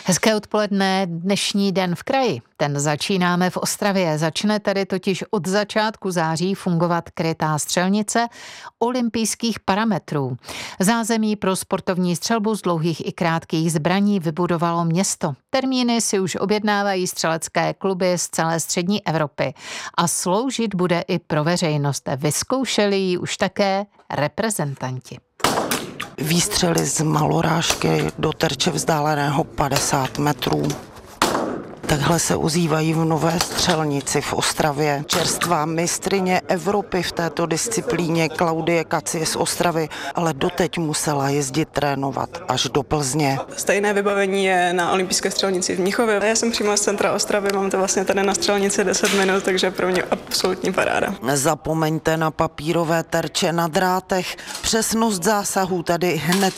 Hezké odpoledne, dnešní den v kraji. Ten začínáme v Ostravě. Začne tedy totiž od začátku září fungovat krytá střelnice olympijských parametrů. Zázemí pro sportovní střelbu z dlouhých i krátkých zbraní vybudovalo město. Termíny si už objednávají střelecké kluby z celé střední Evropy a sloužit bude i pro veřejnost. Vyzkoušeli ji už také reprezentanti. Výstřely z malorážky do terče vzdáleného 50 metrů. Takhle se ozývají v nové střelnici v Ostravě. Čerstvá mistryně Evropy v této disciplíně Klaudie Kacie z Ostravy, ale doteď musela jezdit trénovat až do Plzně. Stejné vybavení je na olympijské střelnici v Mnichově. Já jsem přímo z centra Ostravy, mám to vlastně tady na střelnici 10 minut, takže pro mě absolutní paráda. Nezapomeňte na papírové terče na drátech. Přesnost zásahů tady hned